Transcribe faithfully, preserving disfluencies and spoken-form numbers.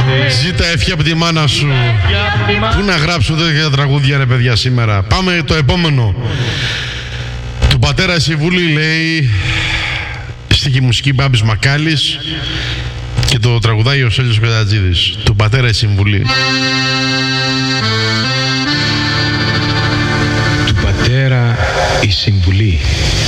Ζήτα ευχή από τη μάνα σου. Πού να γράψω τέτοια τραγούδια ρε παιδιά σήμερα. Πάμε το επόμενο. Του πατέρα Συμβούλη λέει, στίχη μουσική Μπάμπης Μακάλης και το τραγουδάει ο Σέλιος Πετατζίδης. Του πατέρα Συμβουλή.